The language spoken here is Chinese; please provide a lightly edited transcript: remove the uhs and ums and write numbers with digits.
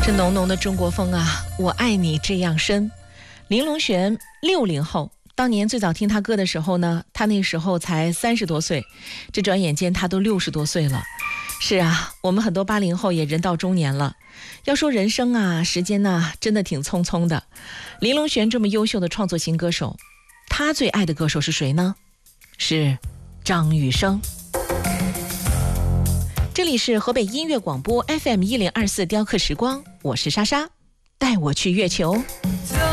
这浓浓的中国风啊，我爱你这样深。林隆璇60后，当年最早听他歌的时候呢，他那时候才30多岁，这转眼间他都60多岁了。是啊，我们很多80后也人到中年了。要说人生啊，时间呢，真的挺匆匆的。林隆璇这么优秀的创作型歌手，他最爱的歌手是谁呢？是张雨生。这里是河北音乐广播 FM 1024雕刻时光，我是莎莎，带我去月球。